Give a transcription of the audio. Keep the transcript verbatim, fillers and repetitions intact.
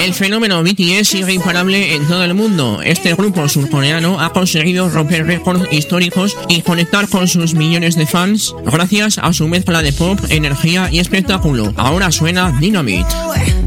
El fenómeno B T S sigue imparable en todo el mundo. Este grupo surcoreano ha conseguido romper récords históricos y conectar con sus millones de fans gracias a su mezcla de pop, energía y espectáculo. Ahora suena Dynamite.